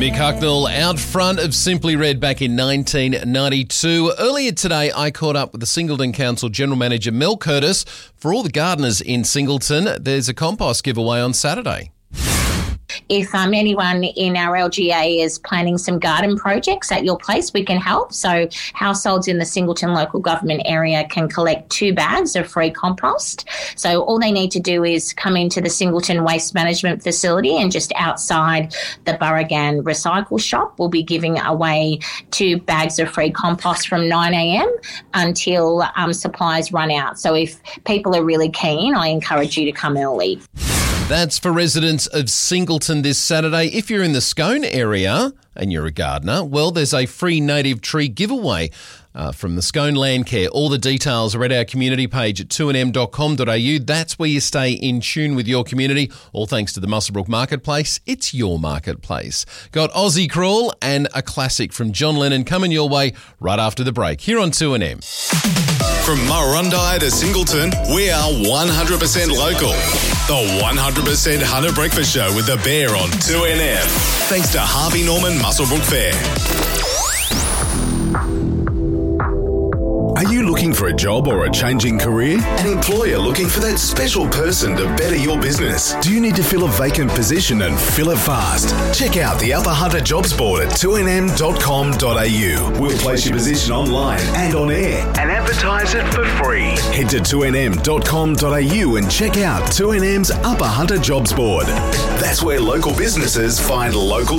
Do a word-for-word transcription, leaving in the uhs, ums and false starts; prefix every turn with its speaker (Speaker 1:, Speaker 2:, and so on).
Speaker 1: Mick Hucknall out front of Simply Red back in nineteen ninety-two. Earlier today, I caught up with the Singleton Council General Manager Mel Curtis. For all the gardeners in Singleton, there's a compost giveaway on Saturday.
Speaker 2: If um, anyone in our L G A is planning some garden projects at your place, we can help. So households in the Singleton local government area can collect two bags of free compost. So all they need to do is come into the Singleton Waste Management Facility, and just outside the Burragan Recycle Shop, we'll be giving away two bags of free compost from nine a.m. until um, supplies run out. So if people are really keen, I encourage you to come early.
Speaker 1: That's for residents of Singleton this Saturday. If you're in the Scone area and you're a gardener, well, there's a free native tree giveaway uh, from the Scone Landcare. All the details are at our community page at two n m dot com dot a u. That's where you stay in tune with your community. All thanks to the Muswellbrook Marketplace. It's your marketplace. Got Aussie Crawl and a classic from John Lennon coming your way right after the break here on two N M.
Speaker 3: From Murrurundi to Singleton, we are one hundred percent local. The one hundred percent Hunter Breakfast Show with the Bear on two N M. Thanks to Harvey Norman Muswellbrook Fair. Are you looking for a job or a changing career? An employer looking for that special person to better your business? Do you need to fill a vacant position and fill it fast? Check out the Upper Hunter Jobs Board at two n m dot com dot a u. We'll place your position online and on air and advertise it for free. Head to two n m dot com dot a u and check out two N M's Upper Hunter Jobs Board. That's where local businesses find local